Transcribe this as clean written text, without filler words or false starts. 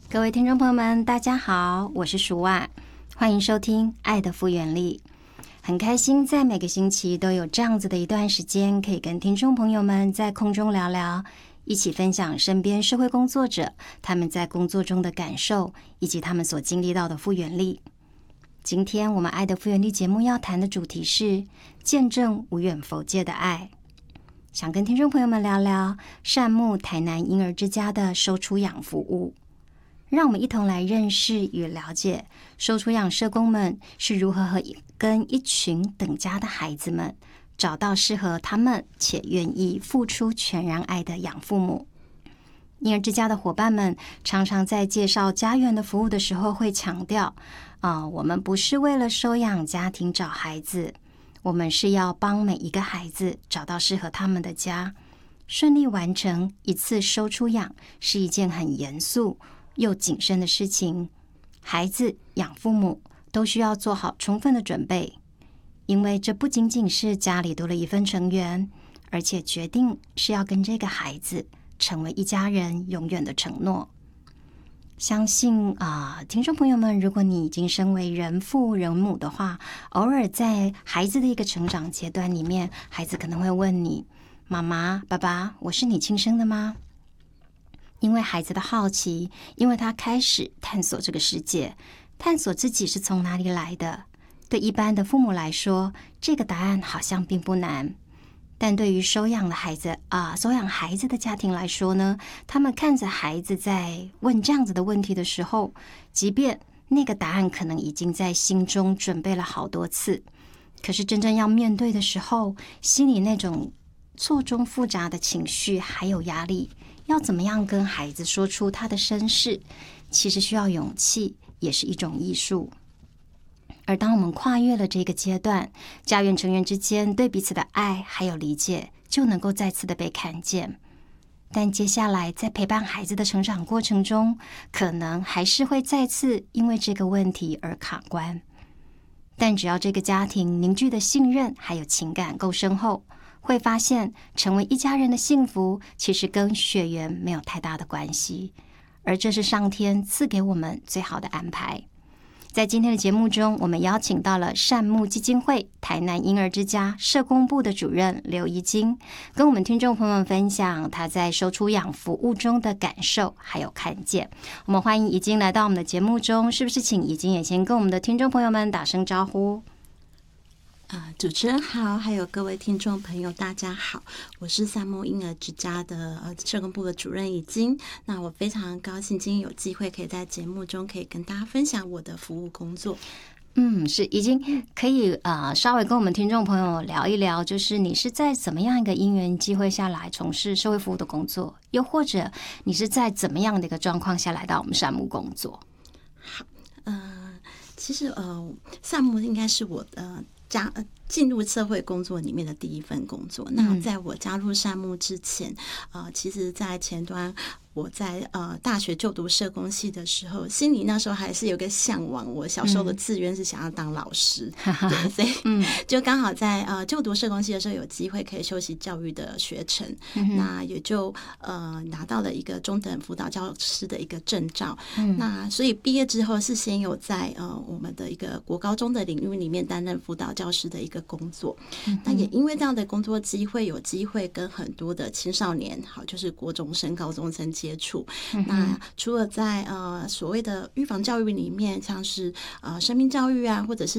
各位听众朋友们，大家好，我是舒婉，欢迎收听《爱的复原力》。很开心在每个星期都有这样子的一段时间，可以跟听众朋友们在空中聊聊，一起分享身边社会工作者他们在工作中的感受，以及他们所经历到的复原力。今天我们《爱的复原力》节目要谈的主题是见证无远弗届的爱。想跟听众朋友们聊聊善牧台南婴儿之家的收出养服务，让我们一同来认识与了解收出养社工们是如何跟一群等家的孩子们找到适合他们且愿意付出全然爱的养父母。婴儿之家的伙伴们常常在介绍家园的服务的时候会强调，我们不是为了收养家庭找孩子，我们是要帮每一个孩子找到适合他们的家。顺利完成一次收出养是一件很严肃又谨慎的事情，孩子、养父母都需要做好充分的准备，因为这不仅仅是家里多了一份成员，而且决定是要跟这个孩子成为一家人永远的承诺。相信听众朋友们，如果你已经身为人父人母的话，偶尔在孩子的一个成长阶段里面，孩子可能会问你，妈妈、爸爸，我是你亲生的吗？因为孩子的好奇，因为他开始探索这个世界，探索自己是从哪里来的。对一般的父母来说，这个答案好像并不难，但对于收养孩子的家庭来说呢，他们看着孩子在问这样子的问题的时候，即便那个答案可能已经在心中准备了好多次，可是真正要面对的时候，心里那种错综复杂的情绪还有压力，要怎么样跟孩子说出他的身世，其实需要勇气，也是一种艺术。而当我们跨越了这个阶段，家园成员之间对彼此的爱还有理解就能够再次的被看见。但接下来在陪伴孩子的成长过程中，可能还是会再次因为这个问题而卡关。但只要这个家庭凝聚的信任还有情感够深厚，会发现成为一家人的幸福其实跟血缘没有太大的关系，而这是上天赐给我们最好的安排。在今天的节目中，我们邀请到了善牧基金会台南婴儿之家社工部的主任刘怡菁，跟我们听众朋友们分享他在收出养服务中的感受还有看见。我们欢迎怡菁来到我们的节目中，是不是请怡菁也先跟我们的听众朋友们打声招呼？ 主持人好，还有各位听众朋友大家好，我是善牧婴儿之家的社工部的主任怡菁。那我非常高兴今天有机会可以在节目中可以跟大家分享我的服务工作。 是怡菁可以稍微跟我们听众朋友聊一聊，就是你是在怎么样一个因缘机会下来从事社会服务的工作，又或者你是在怎么样的一个状况下来到我们善牧工作？ 好，其实善牧应该是我进入社会工作里面的第一份工作。那在我加入善牧之前，其实在前端我在大学就读社工系的时候，心里那时候还是有个向往，我小时候的志愿是想要当老师，对，所以就刚好在就读社工系的时候有机会可以修习教育的学程，那也就拿到了一个中等辅导教师的一个证照。那所以毕业之后是先有在我们的一个国高中的领域里面担任辅导教师的一个工作。那也因为这样的工作机会，有机会跟很多的青少年，好，就是国中生、高中生接触。那除了在所谓的预防教育里面，像是生命教育啊，或者是